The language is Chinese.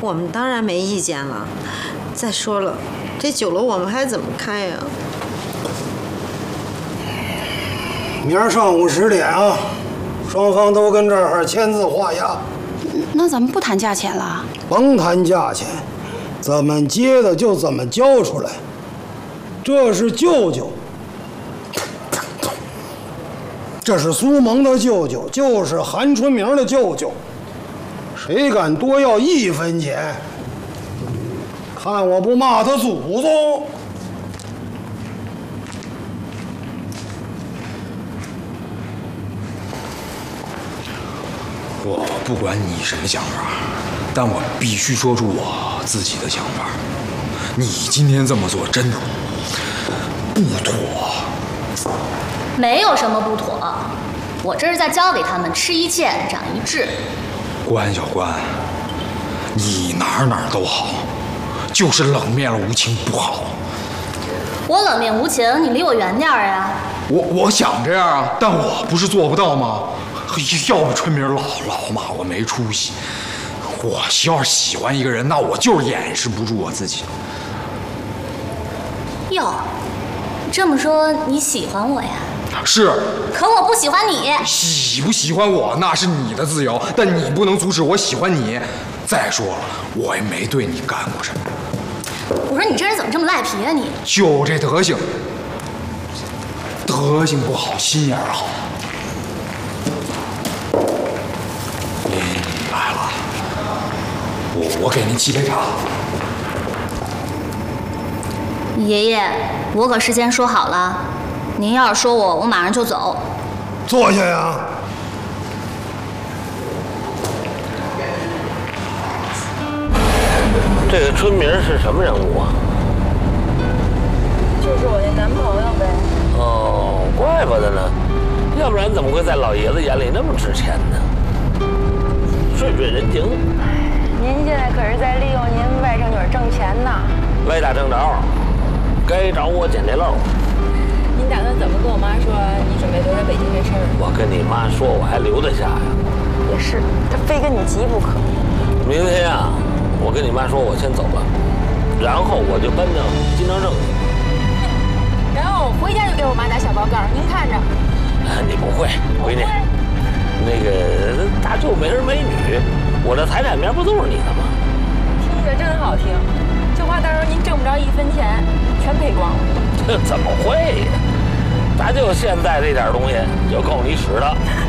我们当然没意见了。再说了，这酒楼我们还怎么开呀？ 明儿上午10点啊，双方都跟这儿签字画押。 那咱们不谈价钱了？ 甭谈价钱，怎么结的就怎么交出来。这是舅舅，这是苏萌的舅舅，就是韩春明的舅舅。谁敢多要1分钱，看我不骂他祖宗！ 我不管你什么想法，但我必须说出我自己的想法。你今天这么做真的不妥。 没有什么不妥，我这是在教给他们吃一堑长一智。 关小关，你哪都好，就是冷面了无情不好。 我冷面无情，你离我远点呀。 我想这样啊，但我不是做不到吗？要不春明老骂我没出息。我要是喜欢一个人，那我就是掩饰不住我自己。 哟，这么说你喜欢我呀？ 是。 可我不喜欢你。 喜不喜欢我那是你的自由，但你不能阻止我喜欢你。再说了，我也没对你干过什么。 我说你这人怎么这么赖皮啊你？ 就这德行，德行不好，心眼好。您来了，我给您沏杯茶。 爷爷，我可事先说好了，您要是说我马上就走。 坐下呀。 这个春明是什么人物啊？ 就是我那男朋友呗。 哦，怪不得呢，要不然怎么会在老爷子眼里那么值钱呢？顺水人情。 您现在可是在利用您外甥女挣钱呢。 歪打正着，该找我捡这漏。 您打算怎么跟我妈说你准备留在北京这事儿？ 我跟你妈说，我还留得下呀。 也是，她非跟你急不可。 明天啊，我跟你妈说，我先走了，然后我就奔着金城镇。 然后我回家就给我妈打小报告，您看着。 你不会，闺女。那个大舅没儿没女，我这财产面不都是你的吗？ 听着真好听，就怕到时候您挣不着1分钱，全赔光了。 这怎么会呀？大舅现在这点东西就够你使的。